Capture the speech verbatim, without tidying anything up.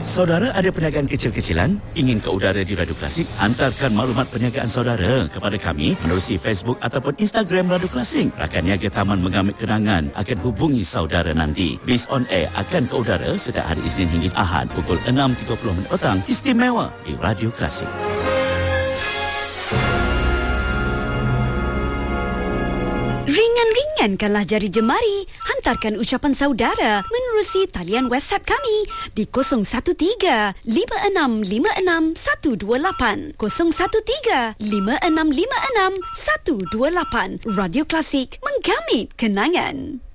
Saudara ada perniagaan kecil-kecilan? Ingin ke udara di Radio Klasik? Hantarkan maklumat perniagaan saudara kepada kami menerusi Facebook ataupun Instagram Radio Klasik. Rakan niaga Taman Mengamit Kenangan akan hubungi saudara nanti. Biz on Air akan ke udara setiap hari Isnin hingga Ahad pukul enam tiga puluh petang. Istimewa di Radio Klasik. Ringan-ringankanlah jari jemari. Hantarkan ucapan saudara menerusi talian WhatsApp kami di kosong satu tiga lima enam lima enam satu dua lapan. kosong satu tiga lima enam lima enam satu dua lapan. Radio Klasik, menggamit kenangan.